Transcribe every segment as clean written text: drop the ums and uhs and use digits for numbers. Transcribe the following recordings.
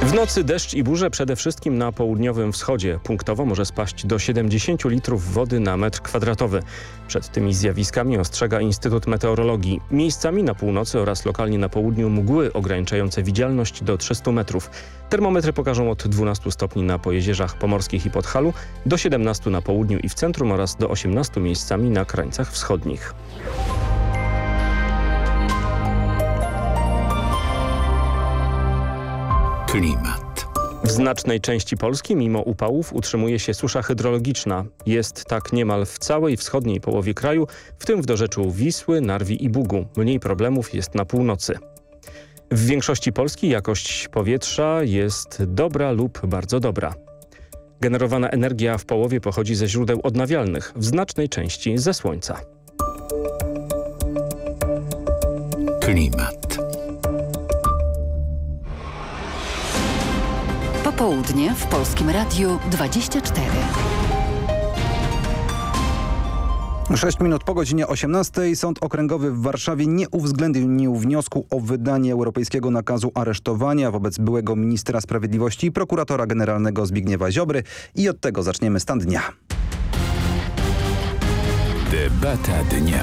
W nocy deszcz i burze przede wszystkim na południowym wschodzie. Punktowo może spaść do 70 litrów wody na metr kwadratowy. Przed tymi zjawiskami ostrzega Instytut Meteorologii. Miejscami na północy oraz lokalnie na południu mgły ograniczające widzialność do 300 metrów. Termometry pokażą od 12 stopni na Pojezierzach Pomorskich i Podhalu, do 17 na południu i w centrum oraz do 18 miejscami na krańcach wschodnich. Klimat. W znacznej części Polski mimo upałów utrzymuje się susza hydrologiczna. Jest tak niemal w całej wschodniej połowie kraju, w tym w dorzeczu Wisły, Narwi i Bugu. Mniej problemów jest na północy. W większości Polski jakość powietrza jest dobra lub bardzo dobra. Generowana energia w połowie pochodzi ze źródeł odnawialnych, w znacznej części ze słońca. Klimat. Popołudnie w Polskim Radiu 24. 6 minut po godzinie 18. Sąd Okręgowy w Warszawie nie uwzględnił wniosku o wydanie europejskiego nakazu aresztowania wobec byłego ministra sprawiedliwości i prokuratora generalnego Zbigniewa Ziobry. I od tego zaczniemy stan dnia. Debata dnia.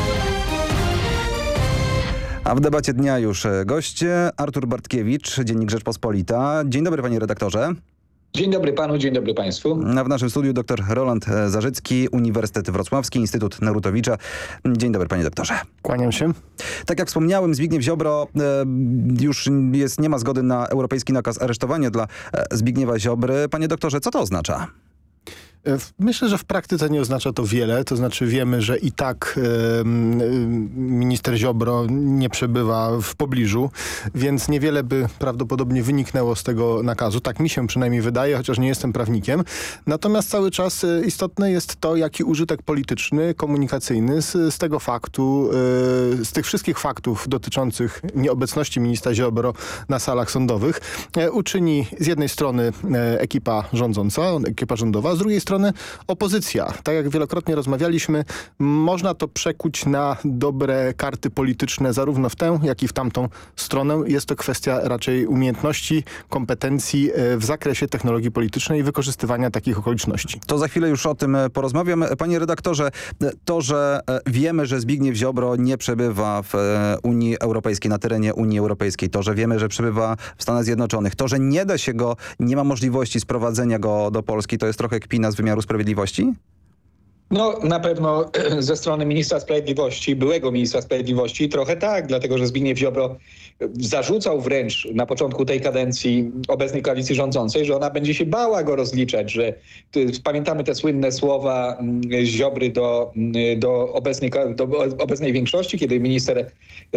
A w debacie dnia już goście. Artur Bartkiewicz, Dziennik Rzeczpospolita. Dzień dobry, panie redaktorze. Dzień dobry panu, dzień dobry państwu. A w naszym studiu dr Roland Zarzycki, Uniwersytet Wrocławski, Instytut Narutowicza. Dzień dobry, panie doktorze. Kłaniam się. Tak jak wspomniałem, Zbigniew Ziobro już nie ma zgody na europejski nakaz aresztowania dla Zbigniewa Ziobry. Panie doktorze, co to oznacza? Myślę, że w praktyce nie oznacza to wiele. To znaczy wiemy, że i tak minister Ziobro nie przebywa w pobliżu, więc niewiele by prawdopodobnie wyniknęło z tego nakazu. Tak mi się przynajmniej wydaje, chociaż nie jestem prawnikiem. Natomiast cały czas istotne jest to, jaki użytek polityczny, komunikacyjny z tego faktu, z tych wszystkich faktów dotyczących nieobecności ministra Ziobro na salach sądowych uczyni z jednej strony ekipa rządowa, z drugiej strony opozycja. Tak jak wielokrotnie rozmawialiśmy, można to przekuć na dobre karty polityczne zarówno w tę, jak i w tamtą stronę. Jest to kwestia raczej umiejętności, kompetencji w zakresie technologii politycznej i wykorzystywania takich okoliczności. To za chwilę już o tym porozmawiam. Panie redaktorze, to, że wiemy, że Zbigniew Ziobro nie przebywa w Unii Europejskiej, na terenie Unii Europejskiej, to, że wiemy, że przebywa w Stanach Zjednoczonych, to, że nie ma możliwości sprowadzenia go do Polski, to jest trochę kpina z wymiaru sprawiedliwości? No na pewno ze strony ministra sprawiedliwości, byłego ministra sprawiedliwości trochę tak, dlatego że Zbigniew Ziobro zarzucał wręcz na początku tej kadencji obecnej koalicji rządzącej, że ona będzie się bała go rozliczać, że pamiętamy te słynne słowa Ziobry do obecnej większości, kiedy minister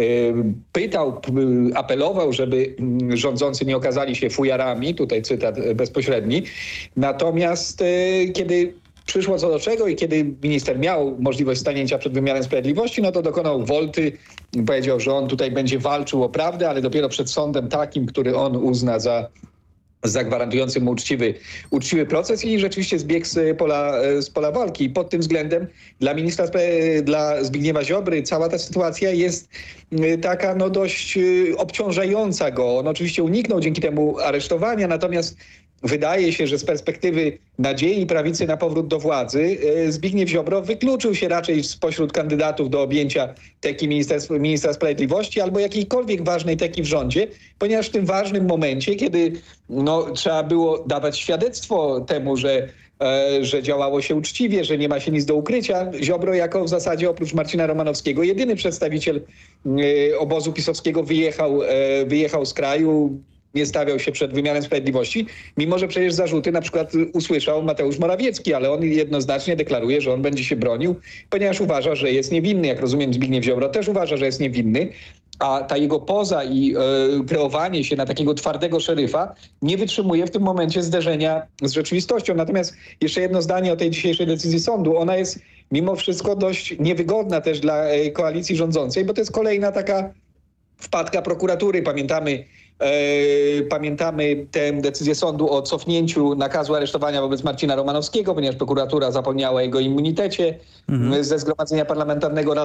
apelował, żeby rządzący nie okazali się fujarami, tutaj cytat bezpośredni. Natomiast kiedy przyszło co do czego i kiedy minister miał możliwość stanięcia przed wymiarem sprawiedliwości, no to dokonał wolty. Powiedział, że on tutaj będzie walczył o prawdę, ale dopiero przed sądem takim, który on uzna za gwarantujący mu uczciwy proces i rzeczywiście zbiegł z pola walki. I pod tym względem dla Zbigniewa Ziobry cała ta sytuacja jest taka dość obciążająca go. On oczywiście uniknął dzięki temu aresztowania, natomiast wydaje się, że z perspektywy nadziei prawicy na powrót do władzy Zbigniew Ziobro wykluczył się raczej spośród kandydatów do objęcia teki ministra sprawiedliwości albo jakiejkolwiek ważnej teki w rządzie, ponieważ w tym ważnym momencie, kiedy trzeba było dawać świadectwo temu, że działało się uczciwie, że nie ma się nic do ukrycia, Ziobro jako w zasadzie oprócz Marcina Romanowskiego jedyny przedstawiciel obozu pisowskiego wyjechał z kraju, nie stawiał się przed wymiarem sprawiedliwości, mimo że przecież zarzuty na przykład usłyszał Mateusz Morawiecki, ale on jednoznacznie deklaruje, że on będzie się bronił, ponieważ uważa, że jest niewinny. Jak rozumiem, Zbigniew Ziobro też uważa, że jest niewinny, a ta jego poza i kreowanie się na takiego twardego szeryfa nie wytrzymuje w tym momencie zderzenia z rzeczywistością. Natomiast jeszcze jedno zdanie o tej dzisiejszej decyzji sądu. Ona jest mimo wszystko dość niewygodna też dla koalicji rządzącej, bo to jest kolejna taka wpadka prokuratury. Pamiętamy tę decyzję sądu o cofnięciu nakazu aresztowania wobec Marcina Romanowskiego, ponieważ prokuratura zapomniała o jego immunitecie ze Zgromadzenia Parlamentarnego Rady